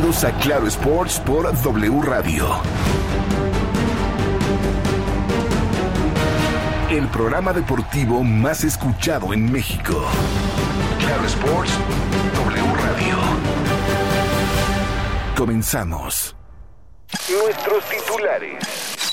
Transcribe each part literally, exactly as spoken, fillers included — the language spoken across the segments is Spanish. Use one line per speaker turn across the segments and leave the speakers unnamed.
Bienvenidos a Claro Sports por W Radio. El programa deportivo más escuchado en México. Claro Sports, W Radio. Comenzamos. Nuestros titulares.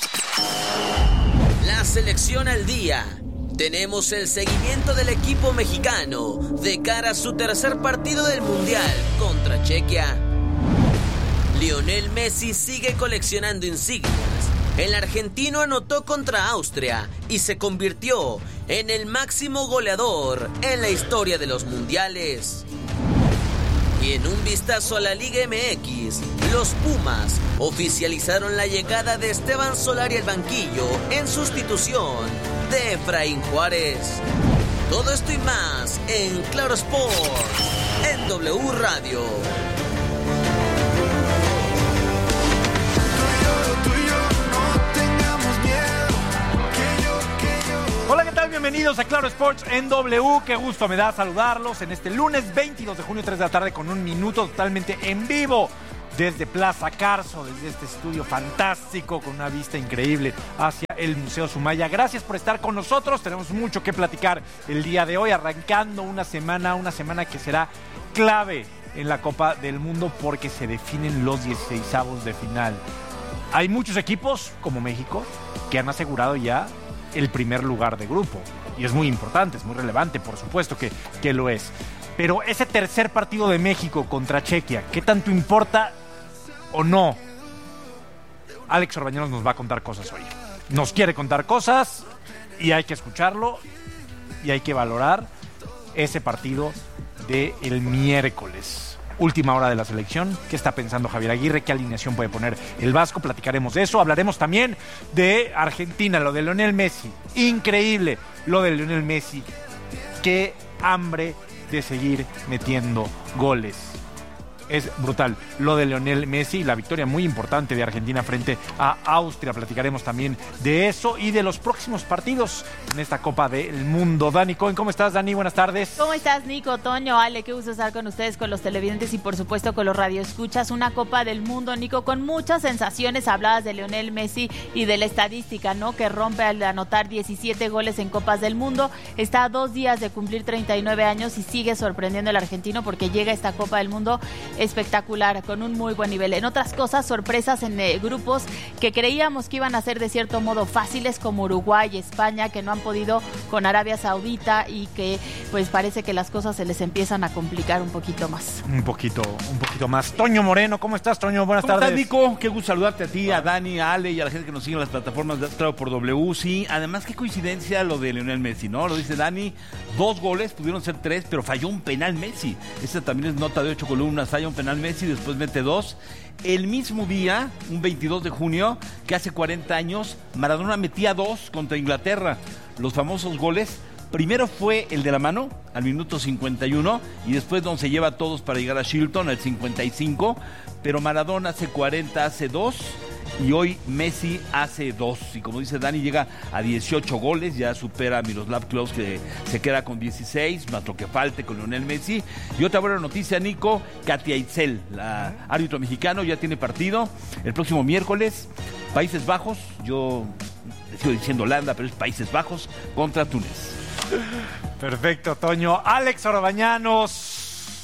La selección al día. Tenemos el seguimiento del equipo mexicano de cara a su tercer partido del Mundial contra Chequia. Lionel Messi sigue coleccionando insignias. El argentino anotó contra Austria y se convirtió en el máximo goleador en la historia de los mundiales. Y en un vistazo a la Liga M X, los Pumas oficializaron la llegada de Esteban Solari al banquillo en sustitución de Efraín Juárez. Todo esto y más en Claro Sports, en W Radio.
Hola, ¿qué tal? Bienvenidos a Claro Sports en W. Qué gusto me da saludarlos en este lunes veintidós de junio, tres de la tarde, con un minuto totalmente en vivo desde Plaza Carso, desde este estudio fantástico con una vista increíble hacia el Museo Sumaya. Gracias por estar con nosotros. Tenemos mucho que platicar el día de hoy, arrancando una semana, una semana que será clave en la Copa del Mundo porque se definen los dieciseisavos de final. Hay muchos equipos, como México, que han asegurado ya el primer lugar de grupo. Y es muy importante, es muy relevante, por supuesto que, que lo es. Pero ese tercer partido de México contra Chequia, ¿qué tanto importa o no? Alex Orbañanos nos va a contar cosas hoy. Nos quiere contar cosas y hay que escucharlo y hay que valorar ese partido del miércoles. Última hora de la selección. ¿Qué está pensando Javier Aguirre? ¿Qué alineación puede poner el Vasco? Platicaremos de eso. Hablaremos también de Argentina, lo de Lionel Messi. Increíble lo de Lionel Messi. Qué hambre de seguir metiendo goles. Es brutal lo de Lionel Messi, la victoria muy importante de Argentina frente a Austria. Platicaremos también de eso y de los próximos partidos en esta Copa del Mundo. Dani Cohen, ¿cómo estás, Dani? Buenas tardes.
¿Cómo estás, Nico, Toño, Ale? Qué gusto estar con ustedes, con los televidentes y por supuesto con los radioescuchas. Una Copa del Mundo, Nico, con muchas sensaciones. Hablabas de Lionel Messi y de la estadística, ¿no? Que rompe al anotar diecisiete goles en Copas del Mundo. Está a dos días de cumplir treinta y nueve años y sigue sorprendiendo el argentino porque llega a esta Copa del Mundo espectacular, con un muy buen nivel. En otras cosas, sorpresas en eh, grupos que creíamos que iban a ser de cierto modo fáciles, como Uruguay y España, que no han podido con Arabia Saudita y que pues parece que las cosas se les empiezan a complicar un poquito más.
Un poquito, un poquito más. Toño Moreno, ¿cómo estás, Toño? Buenas
¿Cómo
tardes.
estás, Nico? Qué gusto saludarte a ti, a Dani, a Ale y a la gente que nos sigue en las plataformas de Claro por W. Sí, además qué coincidencia lo de Lionel Messi, ¿no? Lo dice Dani, dos goles, pudieron ser tres, pero falló un penal Messi. Esta también es nota de ocho columnas, falla un penal Messi, después mete dos. El mismo día, un veintidós de junio, que hace cuarenta años, Maradona metía dos contra Inglaterra. Los famosos goles. Primero fue el de la mano, al minuto cincuenta y uno, y después donde se lleva a todos para llegar a Shilton, al cincuenta y cinco. Pero Maradona hace cuarenta, hace dos, y hoy Messi hace dos. Y como dice Dani, llega a dieciocho goles, ya supera a Miroslav Klose, que se queda con dieciséis, más lo que falte con Lionel Messi. Y otra buena noticia, Nico, Katia Itzel, la árbitro mexicano, ya tiene partido el próximo miércoles, Países Bajos, yo sigo diciendo Holanda, pero es Países Bajos, contra Túnez.
Perfecto, Toño. Alex Orbañanos.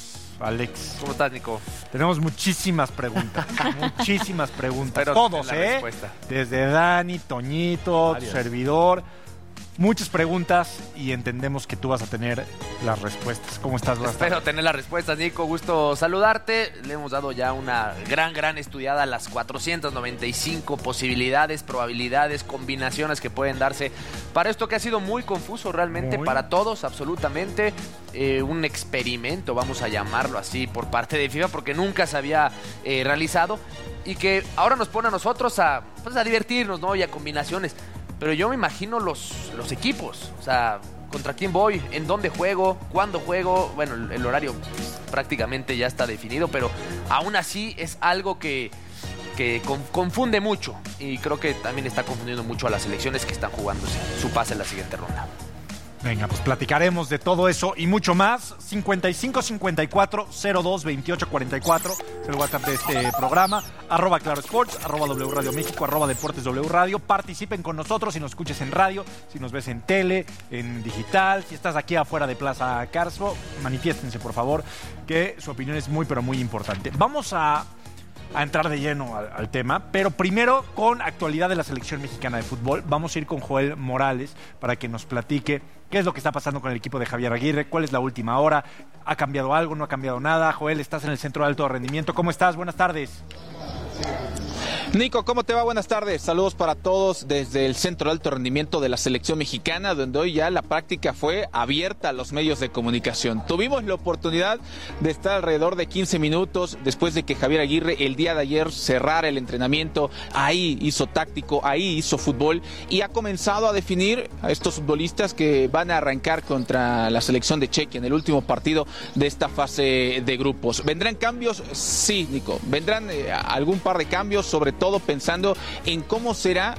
Alex.
¿Cómo estás, Nico?
Tenemos muchísimas preguntas, muchísimas preguntas.
Pero
todos,
la
¿eh?
respuesta.
Desde Dani, Toñito, tu servidor. Muchas preguntas y entendemos que tú vas a tener las respuestas. ¿Cómo estás, Basta?
Espero tener las respuestas, Nico. Gusto saludarte. Le hemos dado ya una gran, gran estudiada a las cuatrocientas noventa y cinco posibilidades, probabilidades, combinaciones que pueden darse para esto que ha sido muy confuso realmente muy. Para todos, absolutamente. Eh, un experimento, vamos a llamarlo así, por parte de FIFA, porque nunca se había eh, realizado y que ahora nos pone a nosotros a, pues, a divertirnos, ¿no? Y a combinaciones. Pero yo me imagino los, los equipos, o sea, contra quién voy, en dónde juego, cuándo juego. Bueno, el, el horario pues, prácticamente ya está definido, pero aún así es algo que, que con, confunde mucho. Y creo que también está confundiendo mucho a las selecciones que están jugando su pase en la siguiente ronda.
Venga, pues platicaremos de todo eso y mucho más. cincuenta y cinco cincuenta y cuatro cero dos veintiocho cuarenta y cuatro es el WhatsApp de este programa. Arroba Claro Sports, arroba W Radio México, arroba Deportes W Radio. Participen con nosotros si nos escuches en radio, si nos ves en tele, en digital. Si estás aquí afuera de Plaza Carso, manifiéstense por favor, que su opinión es muy pero muy importante. Vamos a... a entrar de lleno al, al tema, pero primero con actualidad de la selección mexicana de fútbol. Vamos a ir con Joel Morales para que nos platique qué es lo que está pasando con el equipo de Javier Aguirre, cuál es la última hora, ha cambiado algo, no ha cambiado nada. Joel, estás en el Centro de Alto Rendimiento, ¿cómo estás? Buenas tardes.
Nico, ¿cómo te va? Buenas tardes. Saludos para todos desde el Centro de Alto Rendimiento de la Selección Mexicana, donde hoy ya la práctica fue abierta a los medios de comunicación. Tuvimos la oportunidad de estar alrededor de quince minutos después de que Javier Aguirre el día de ayer cerrara el entrenamiento. Ahí hizo táctico, ahí hizo fútbol y ha comenzado a definir a estos futbolistas que van a arrancar contra la selección de Chequia en el último partido de esta fase de grupos. ¿Vendrán cambios? Sí, Nico. Vendrán eh, algún par de cambios, sobre todo pensando en cómo será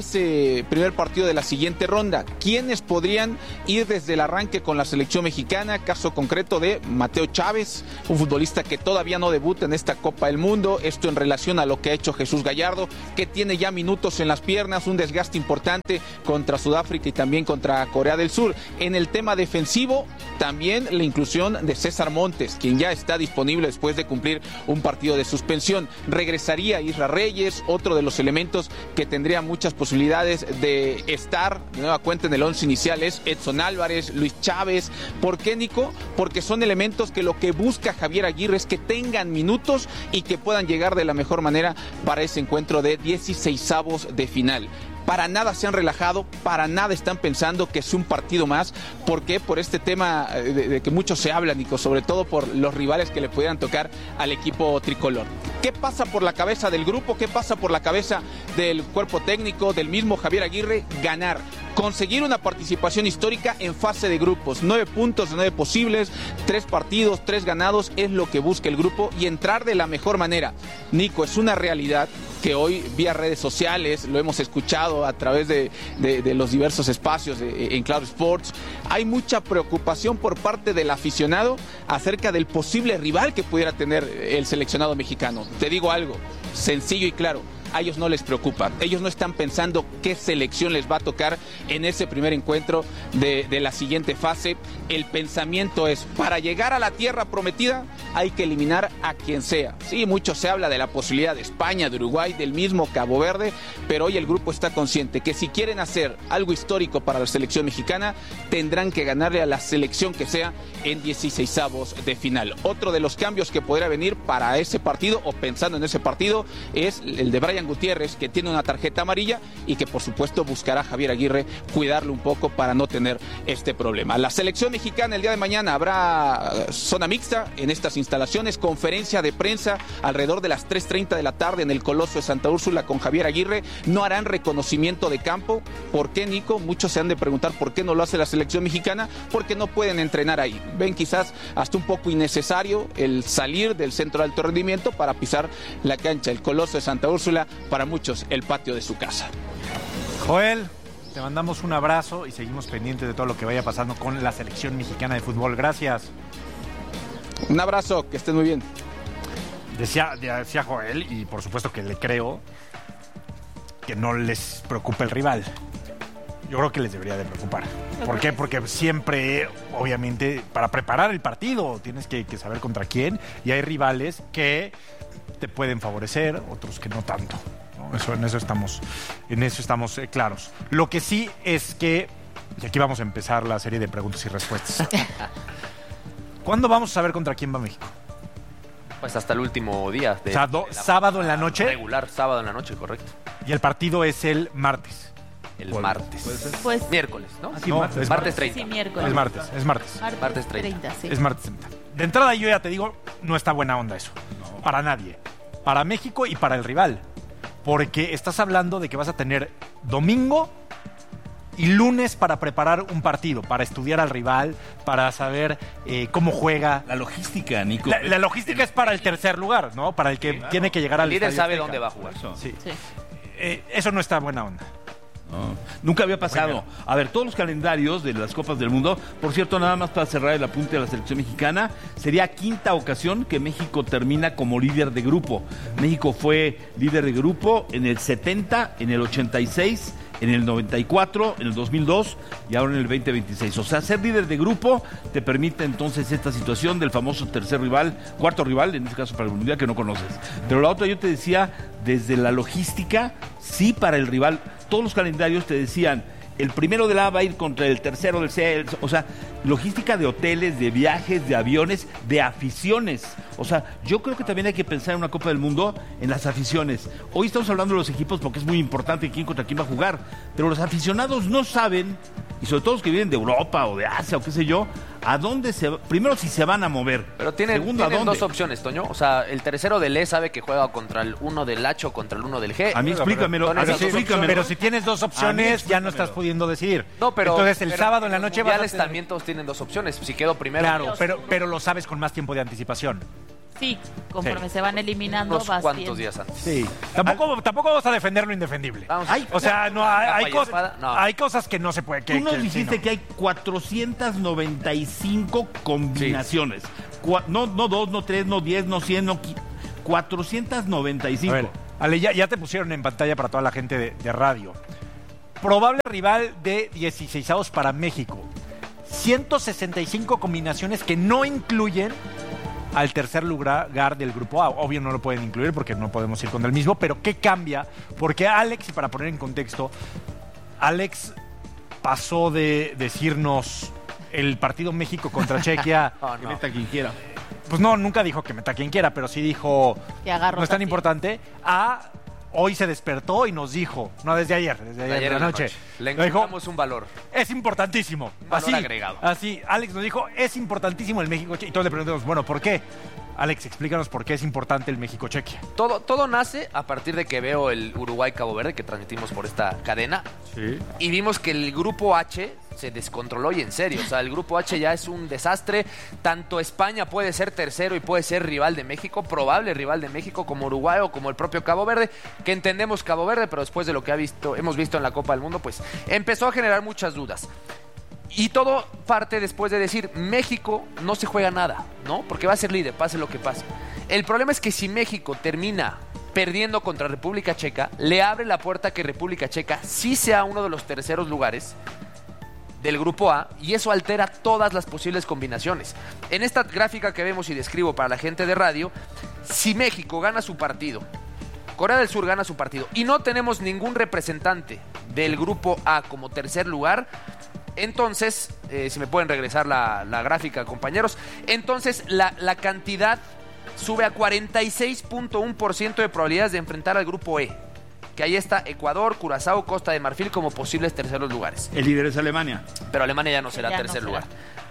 ese primer partido de la siguiente ronda. ¿Quiénes podrían ir desde el arranque con la selección mexicana? Caso concreto de Mateo Chávez, un futbolista que todavía no debuta en esta Copa del Mundo. Esto en relación a lo que ha hecho Jesús Gallardo, que tiene ya minutos en las piernas, un desgaste importante contra Sudáfrica y también contra Corea del Sur. En el tema defensivo, también la inclusión de César Montes, quien ya está disponible después de cumplir un partido de suspensión. Regresaría Isra Reyes, otro de los elementos que tendría muchas posibilidades de estar de nueva cuenta en el once inicial es Edson Álvarez, Luis Chávez. ¿Por qué, Nico? Porque son elementos que lo que busca Javier Aguirre es que tengan minutos y que puedan llegar de la mejor manera para ese encuentro de dieciseisavos de final. Para nada se han relajado, para nada están pensando que es un partido más. ¿Por qué? Por este tema de, de que mucho se habla, Nico, sobre todo por los rivales que le pudieran tocar al equipo tricolor. ¿Qué pasa por la cabeza del grupo? ¿Qué pasa por la cabeza del cuerpo técnico, del mismo Javier Aguirre? Ganar. Conseguir una participación histórica en fase de grupos. Nueve puntos de nueve posibles, tres partidos, tres ganados, es lo que busca el grupo y entrar de la mejor manera. Nico, es una realidad que hoy vía redes sociales, lo hemos escuchado a través de, de, de los diversos espacios de, en Claro Sports, hay mucha preocupación por parte del aficionado acerca del posible rival que pudiera tener el seleccionado mexicano. Te digo algo, sencillo y claro. A ellos no les preocupa, ellos no están pensando qué selección les va a tocar en ese primer encuentro de, de la siguiente fase. El pensamiento es, para llegar a la tierra prometida hay que eliminar a quien sea. Sí, mucho se habla de la posibilidad de España, de Uruguay, del mismo Cabo Verde, pero hoy el grupo está consciente que si quieren hacer algo histórico para la selección mexicana, tendrán que ganarle a la selección que sea en dieciseisavos de final. Otro de los cambios que podría venir para ese partido, o pensando en ese partido, es el de Brian Gutiérrez, que tiene una tarjeta amarilla y que por supuesto buscará a Javier Aguirre cuidarlo un poco para no tener este problema. La selección mexicana el día de mañana habrá zona mixta en estas instalaciones, conferencia de prensa alrededor de las tres treinta de la tarde en el Coloso de Santa Úrsula con Javier Aguirre. No harán reconocimiento de campo. ¿Por qué, Nico? Muchos se han de preguntar por qué no lo hace la selección mexicana, porque no pueden entrenar ahí. Ven quizás hasta un poco innecesario el salir del centro de alto rendimiento para pisar la cancha, el Coloso de Santa Úrsula, para muchos el patio de su casa.
Joel, te mandamos un abrazo y seguimos pendientes de todo lo que vaya pasando con la selección mexicana de fútbol. Gracias.
Un abrazo, que estén muy bien.
Decía, decía Joel, y por supuesto que le creo, que no les preocupe el rival. Yo creo que les debería de preocupar. ¿Por qué? Porque siempre, obviamente, para preparar el partido tienes que, que saber contra quién, y hay rivales que te pueden favorecer, otros que no tanto, ¿no? Eso, en eso estamos, en eso estamos eh, claros. Lo que sí es que, y aquí vamos a empezar la serie de preguntas y respuestas. ¿Cuándo vamos a saber contra quién va México?
Pues hasta el último día. De,
o sea, do,
de la
sábado en la noche.
Regular, sábado en la noche, correcto.
Y el partido es el martes.
El ¿Puede, martes. ¿Puede ser?
Pues,
miércoles, ¿no?
Sí, no, martes,
es martes treinta.
Sí, miércoles.
Es martes, es martes.
Martes,
martes treinta.
treinta, sí.
Es martes treinta. De entrada yo ya te digo, no está buena onda eso. No. Para nadie. Para México y para el rival. Porque estás hablando de que vas a tener domingo y lunes para preparar un partido, para estudiar al rival, para saber eh, cómo juega.
La logística, Nico.
La, la logística es para el tercer lugar, ¿no? Para el que sí, claro. tiene que llegar al
líder
estadio
sabe
Azteca.
Dónde va a jugar.
Sí.
Sí.
Eh, eso no está buena onda.
No, nunca había pasado. A ver, todos los calendarios de las Copas del Mundo, por cierto, nada más para cerrar el apunte de la selección mexicana, sería quinta ocasión que México termina como líder de grupo. México fue líder de grupo en el setenta, en el ochenta y seis, en el noventa y cuatro, en el dos mil dos y ahora en el veinte veintiséis. O sea, ser líder de grupo te permite entonces esta situación del famoso tercer rival, cuarto rival, en este caso para el Mundial, que no conoces. Pero la otra, yo te decía, desde la logística, sí para el rival. Todos los calendarios te decían, el primero del A va a ir contra el tercero del C, o sea, logística de hoteles, de viajes, de aviones, de aficiones. O sea, yo creo que también hay que pensar en una Copa del Mundo en las aficiones. Hoy estamos hablando de los equipos porque es muy importante quién contra quién va a jugar, pero los aficionados no saben, y sobre todo los que vienen de Europa o de Asia o qué sé yo, a dónde se va, primero si se van a mover.
Pero tienen,
Segundo,
tienen
¿a dónde?
dos opciones, Toño. O sea, el tercero del E sabe que juega contra el uno del H o contra el uno del G.
A mí explícamelo,
Son
a mí
esas dos
explícamelo.
opciones.
Pero si tienes dos opciones, ya no estás pudiendo decidir.
No, pero
Entonces el
pero
sábado en la noche vas a
mundiales
tener-
también todos tienen dos opciones. Si quedo primero,
Claro, pero, pero lo sabes con más tiempo de anticipación.
Sí, conforme
Sí.
se van eliminando,
unos
vas
cuantos
viendo.
días antes.
Sí. Tampoco, tampoco vamos a defender lo indefendible.
Vamos.
Hay- o sea, no hay, hay
Capa y
cosas,
espada, no.
hay cosas que no se puede. Que,
Tú nos
que-
dijiste
sí, no.
que hay cuatrocientas noventa y cinco combinaciones. Cua- no, no dos, no tres, no diez, no cien, no... qui- cuatrocientas noventa y
A
cinco.
ver, Ale, ya, ya te pusieron en pantalla para toda la gente de, de radio. Probable rival de dieciseisavos para México. ciento sesenta y cinco combinaciones que no incluyen al tercer lugar del grupo A. Obvio no lo pueden incluir porque no podemos ir con el mismo, pero ¿qué cambia? Porque Alex, y para poner en contexto, Alex pasó de decirnos el partido México contra Chequia.
Oh,
Que
no.
meta quien quiera.
Pues no, nunca dijo que meta quien quiera, pero sí dijo
Que haga
no es tan
rotación.
importante. A hoy se despertó y nos dijo, no desde ayer, desde ayer,
Ayer
de
en
la noche.
Le
Nos dijo,
encontramos un valor.
es importantísimo.
valor
Así,
agregado.
así, Alex nos dijo, es importantísimo el México-Chequia. Y todos le preguntamos, bueno, ¿por qué? Alex, explícanos por qué es importante el México-Chequia.
Todo, todo nace a partir de que veo el Uruguay-Cabo Verde que transmitimos por esta cadena.
Sí.
Y vimos que el grupo H se descontroló y en serio. O sea, el grupo H ya es un desastre. Tanto España puede ser tercero y puede ser rival de México, probable rival de México, como Uruguay o como el propio Cabo Verde, que entendemos Cabo Verde, pero después de lo que ha visto, hemos visto en la Copa del Mundo, pues empezó a generar muchas dudas. Y todo parte después de decir, México no se juega nada, ¿no? Porque va a ser líder, pase lo que pase. El problema es que si México termina perdiendo contra República Checa, le abre la puerta a que República Checa sí sea uno de los terceros lugares del grupo A, y eso altera todas las posibles combinaciones. En esta gráfica que vemos y describo para la gente de radio, si México gana su partido, Corea del Sur gana su partido, y no tenemos ningún representante del grupo A como tercer lugar, entonces, eh, si me pueden regresar la, la gráfica, compañeros, entonces la, la cantidad sube a cuarenta y seis punto uno por ciento de probabilidades de enfrentar al grupo E, que ahí está Ecuador, Curazao, Costa de Marfil como posibles terceros lugares.
El líder es Alemania.
Pero Alemania ya no será
Ya no
tercer
será.
lugar.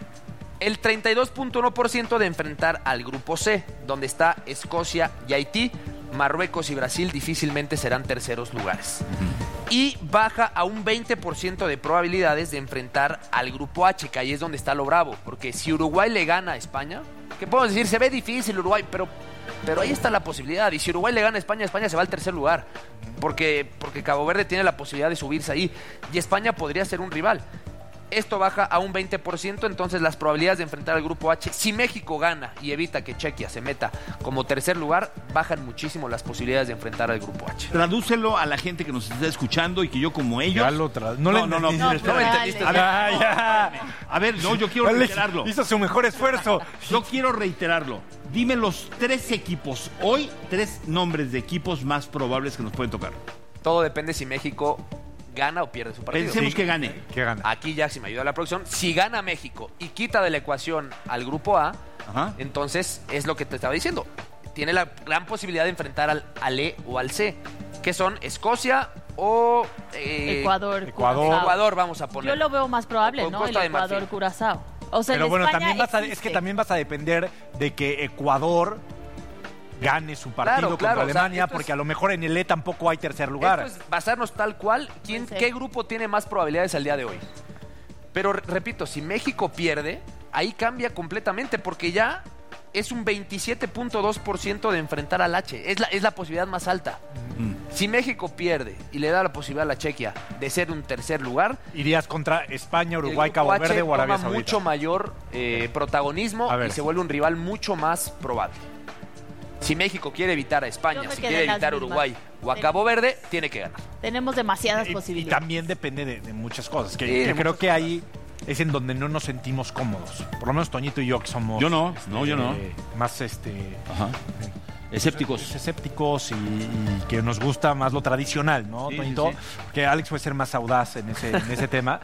El treinta y dos punto uno por ciento de enfrentar al grupo C, donde está Escocia y Haití. Marruecos y Brasil difícilmente serán terceros lugares. Y baja a un veinte por ciento de probabilidades de enfrentar al grupo H, que ahí es donde está lo bravo. Porque si Uruguay le gana a España, que podemos decir, se ve difícil Uruguay, pero, pero ahí está la posibilidad. Y si Uruguay le gana a España, España se va al tercer lugar. Porque, porque Cabo Verde tiene la posibilidad de subirse ahí. Y España podría ser un rival. Esto baja a un veinte por ciento, entonces las probabilidades de enfrentar al grupo H, si México gana y evita que Chequia se meta como tercer lugar, bajan muchísimo las posibilidades de enfrentar al grupo H.
Tradúcelo a la gente que nos está escuchando y que yo como ellos...
Ya lo tra-
No,
no
no,
le
no,
entendí.
no,
No,
espera,
pero
entendiste.
dale.
A ver,
Ah, ya.
a ver, no, yo quiero
Alex
reiterarlo.
hizo su mejor esfuerzo.
Yo quiero reiterarlo. Dime los tres equipos, hoy, tres nombres de equipos más probables que nos pueden tocar.
Todo depende si México gana o pierde su partido.
Pensemos
Sí.
que gane.
¿Qué gana?
Aquí ya, si me ayuda la producción, si gana México y quita de la ecuación al grupo A,
Ajá.
entonces es lo que te estaba diciendo. Tiene la gran posibilidad de enfrentar al, al E o al C, que son Escocia o eh,
Ecuador,
Ecuador.
Curazao.
Ecuador, vamos a poner.
Yo lo veo más probable,
Con
¿no? El
Costa de Marfil.
Ecuador, Curazao. O sea,
Pero
el
bueno,
España
también vas a, es que
existe.
también vas a depender de que Ecuador gane su partido
Claro,
contra
claro, o sea,
Alemania,
esto es-
porque a lo mejor en el E tampoco hay tercer lugar.
Esto es basarnos tal cual, ¿quién,
Puede ser.
¿qué grupo tiene más probabilidades al día de hoy? Pero re- repito, si México pierde, ahí cambia completamente, porque ya es un veintisiete punto dos por ciento de enfrentar al H. Es la, es la posibilidad más alta. Mm. Si México pierde y le da la posibilidad a la Chequia de ser un tercer lugar,
irías contra España, Uruguay, Cabo
H
Verde o Arabia
toma
Saudita.
mucho mayor eh, protagonismo y se vuelve un rival mucho más probable. Si México quiere evitar a España, si quiere evitar a Uruguay o a Cabo Verde, tiene que ganar.
Tenemos demasiadas
y,
posibilidades.
Y también depende de, de muchas cosas. Que,
sí,
que creo que
cosas.
ahí es en donde no nos sentimos cómodos. Por lo menos Toñito y yo, que somos...
Yo no,
este,
no, yo no.
Más este...
Ajá. Escépticos.
Escépticos y, y que nos gusta más lo tradicional, ¿no,
sí,
Toñito?
Sí, sí.
Que Alex puede ser más audaz en ese, en ese tema.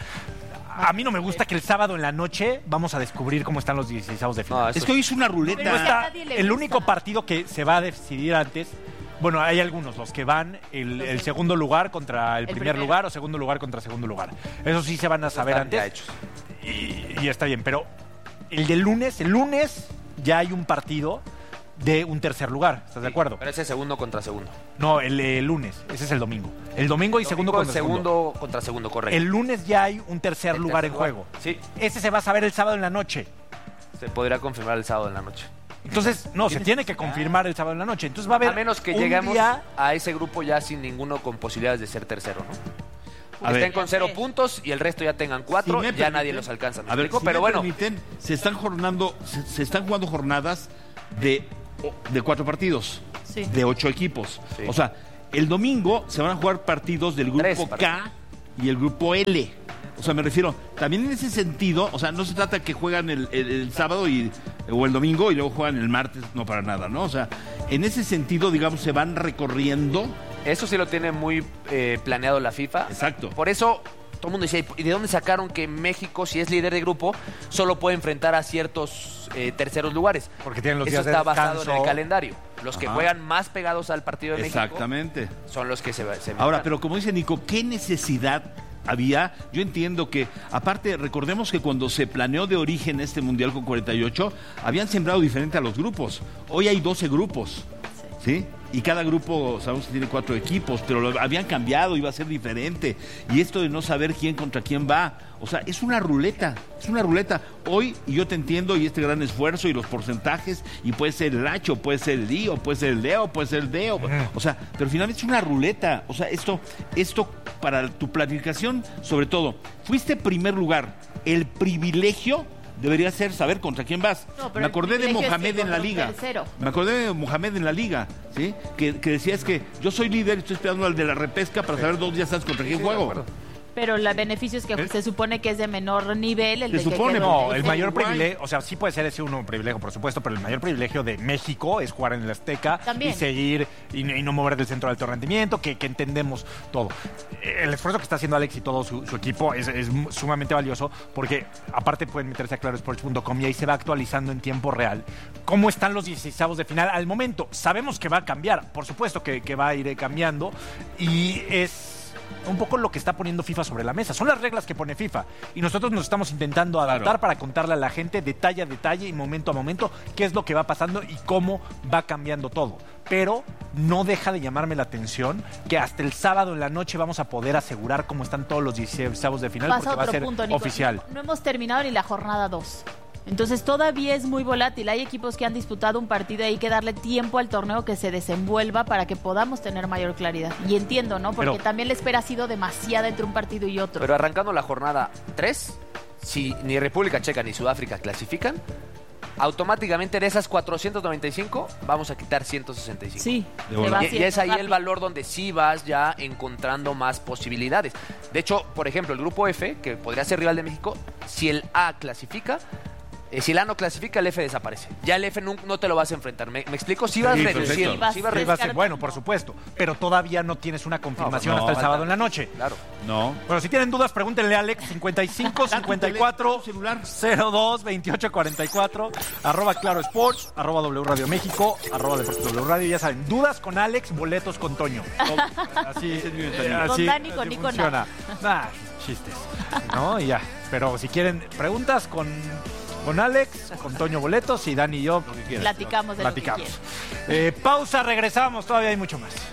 A mí no me gusta que el sábado en la noche vamos a descubrir cómo están los dieciseisavos de final.
No, es que hoy es una ruleta.
No está el único partido que se va a decidir antes. Bueno, hay algunos, los que van el, el segundo lugar contra el, el primer primero. lugar o segundo lugar contra segundo lugar. Eso sí se van a saber
Están
antes.
Ya hechos.
Y, y está bien, pero el del lunes, el lunes ya hay un partido de un tercer lugar, ¿estás sí, de acuerdo?
Pero ese es segundo contra segundo.
No, el, el lunes, ese es el domingo. El domingo y
el
segundo
domingo
contra
segundo.
segundo
contra segundo, correcto.
El lunes ya hay un tercer
el
lugar
tercer
en
lugar.
juego.
Sí.
Ese se va a saber el sábado en la noche.
Se podría confirmar el sábado en la noche.
Entonces, no, se tiene que confirmar el sábado en la noche. Entonces va a haber
a menos que
un
lleguemos
día...
a ese grupo ya sin ninguno con posibilidades de ser tercero, ¿no?
A
Estén
ver.
con cero puntos y el resto ya tengan cuatro,
Si
ya
permiten,
nadie los alcanza.
A ver,
explico?
si
pero
me
bueno,
permiten, se están jornando, se, se están jugando jornadas de, de cuatro partidos,
sí.
de ocho equipos.
Sí.
O sea, el domingo se van a jugar partidos del grupo K y el grupo L. O sea, me refiero, también en ese sentido, o sea, no se trata que juegan el, el, el sábado y, o el domingo y luego juegan el martes, no para nada, ¿no? O sea, en ese sentido, digamos, se van recorriendo.
Eso sí lo tiene muy eh, planeado la FIFA.
Exacto.
Por eso todo el mundo decía, ¿y de dónde sacaron que México, si es líder de grupo, solo puede enfrentar a ciertos eh, terceros lugares?
Porque tienen los
Eso
días de
está
descanso.
basado en el calendario. Los que
Ajá.
juegan más pegados al partido de
Exactamente.
México son los que se, se
Ahora, pero como dice Nico, ¿qué necesidad había? Yo entiendo que, aparte, recordemos que cuando se planeó de origen este Mundial con cuarenta y ocho, habían sembrado diferente a los grupos. Hoy hay doce grupos, ¿sí? Y cada grupo, sabemos que tiene cuatro equipos, pero lo habían cambiado, iba a ser diferente. Y esto de no saber quién contra quién va, o sea, es una ruleta, es una ruleta. Hoy, y yo te entiendo, y este gran esfuerzo, y los porcentajes, y puede ser el Hacho, puede ser el I, o puede ser el Leo, puede ser el Deo, o sea, pero finalmente es una ruleta. O sea, esto, esto para tu planificación, sobre todo, fuiste primer lugar, el privilegio debería ser saber contra quién vas.
No,
me acordé de Mohamed
es que
en la liga.
Tercero.
Me acordé de Mohamed en la liga, ¿sí? Que, que decía es que yo soy líder y estoy esperando al de la repesca para saber dos días antes contra quién juego.
Pero el beneficio es que
¿Eh?
se supone que es de menor nivel. El
Se
de
supone,
que
No, el mayor
Uruguay.
privilegio, o sea, sí puede ser ese uno privilegio, por supuesto, pero el mayor privilegio de México es jugar en el Azteca
También.
y seguir y, y no mover del centro de alto rendimiento, que, que entendemos todo. El esfuerzo que está haciendo Alex y todo su, su equipo es, es sumamente valioso porque aparte pueden meterse a claro sports punto com y ahí se va actualizando en tiempo real cómo están los dieciseisavos de final al momento. Sabemos que va a cambiar, por supuesto que, que va a ir cambiando y es un poco lo que está poniendo FIFA sobre la mesa. Son las reglas que pone FIFA y nosotros nos estamos intentando adaptar
Claro.
para contarle a la gente detalle a detalle y momento a momento qué es lo que va pasando y cómo va cambiando todo. Pero no deja de llamarme la atención que hasta el sábado en la noche vamos a poder asegurar cómo están todos los dieciseisavos de final
Pasa
porque va a
otro
ser
punto, Nico.
oficial.
No, no hemos terminado ni la jornada dos. Entonces todavía es muy volátil. Hay equipos que han disputado un partido y hay que darle tiempo al torneo que se desenvuelva para que podamos tener mayor claridad. Y entiendo, ¿no? Porque
Pero-
también la espera ha sido demasiada entre un partido y otro.
Pero arrancando la jornada tres, si ni República Checa ni Sudáfrica clasifican, automáticamente de esas cuatrocientos noventa y cinco vamos a quitar ciento sesenta y cinco.
Sí,
De
se
bola.
va
Y, y
haciendo
es ahí el
rápido.
valor donde sí vas ya encontrando más posibilidades. De hecho, por ejemplo, el grupo F, que podría ser rival de México, si el A clasifica, eh, si el A no clasifica, el F desaparece. Ya el F no, no te lo vas a enfrentar. ¿Me, me explico? Si vas
Sí,
reduciendo.
perfecto.
Sí vas
Sí,
Sí, va a ser
descartando.
bueno, por supuesto, pero todavía no tienes una confirmación
No,
hasta el
falta.
sábado en la noche.
Claro.
No.
Bueno, si tienen dudas, pregúntenle a Alex, cincuenta y cinco, cincuenta y cuatro,
celular.
cero dos, veintiocho, cuarenta y cuatro, arroba Claro Sports, arroba W Radio México, arroba Deportes W Radio. Ya saben, dudas con Alex, boletos con Toño. Así,
Ese es mi
eh,
mentalidad.
así,
Con Dani, con
así
Nico,
funciona. Nah, chistes. ¿No? Y ya. Pero si quieren preguntas con, con Alex, con Toño boletos y Dani y yo, lo que quieran.
Platicamos de
Platicamos.
lo que quieran.
Eh, pausa, regresamos, todavía hay mucho más.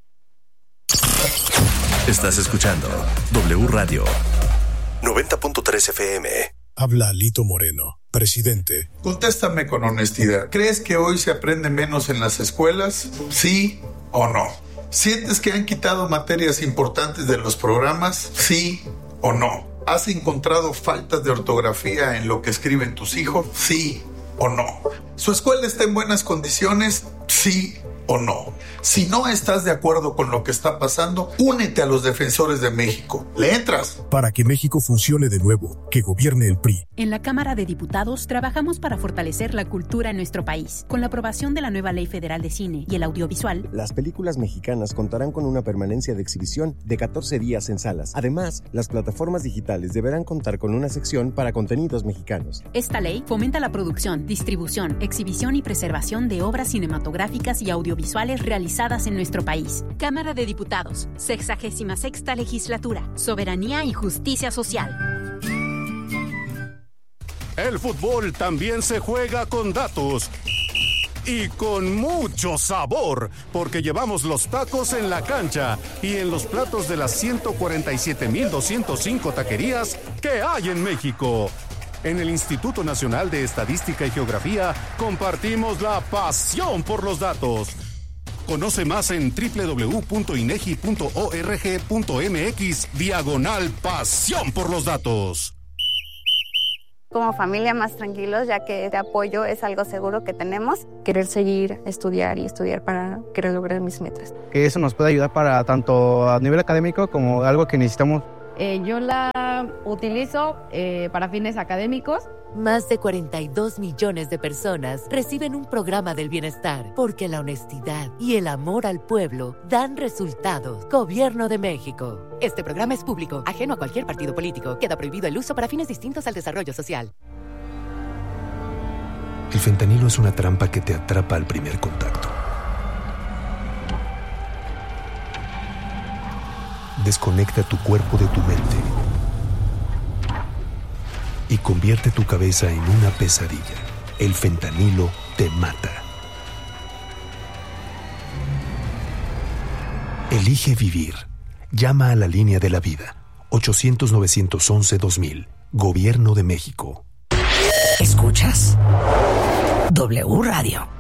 Estás escuchando W Radio noventa punto tres F M.
Habla Lito Moreno, Presidente.
Contéstame con honestidad. ¿Crees que hoy se aprende menos en las escuelas? ¿Sí o no? ¿Sientes que han quitado materias importantes de los programas? ¿Sí o no? ¿Has encontrado faltas de ortografía en lo que escriben tus hijos? ¿Sí o no? ¿Su escuela está en buenas condiciones? ¿Sí o no? Si no estás de acuerdo con lo que está pasando, únete a los defensores de México. ¿Le entras?
Para que México funcione de nuevo, que gobierne el P R I.
En la Cámara de Diputados trabajamos para fortalecer la cultura en nuestro país. Con la aprobación de la nueva Ley Federal de Cine y el Audiovisual,
las películas mexicanas contarán con una permanencia de exhibición de catorce días en salas. Además, las plataformas digitales deberán contar con una sección para contenidos mexicanos.
Esta ley fomenta la producción, distribución, exhibición y preservación de obras cinematográficas y audiovisuales realizadas en nuestro país.
Cámara de Diputados, sexagésima sexta legislatura, soberanía y justicia social.
El fútbol también se juega con datos y con mucho sabor, porque llevamos los tacos en la cancha y en los platos de las ciento cuarenta y siete mil doscientas cinco taquerías que hay en México. En el Instituto Nacional de Estadística y Geografía compartimos la pasión por los datos. Conoce más en doble u doble u doble u punto inegi punto org punto mx diagonal pasión por los datos.
Como familia más tranquilos, ya que este apoyo es algo seguro que tenemos.
Querer seguir, estudiar y estudiar para querer lograr mis metas.
Que eso nos puede ayudar para tanto a nivel académico como algo que necesitamos.
Eh, yo la utilizo eh, para fines académicos.
Más de cuarenta y dos millones de personas reciben un programa del bienestar porque la honestidad y el amor al pueblo dan resultados. Gobierno de México. Este programa es público, ajeno a cualquier partido político. Queda prohibido el uso para fines distintos al desarrollo social.
El fentanilo es una trampa que te atrapa al primer contacto. Desconecta tu cuerpo de tu mente y convierte tu cabeza en una pesadilla. El fentanilo te mata. Elige vivir. Llama a la línea de la vida. ochocientos, novecientos once, dos mil. Gobierno de México.
¿Escuchas? W Radio.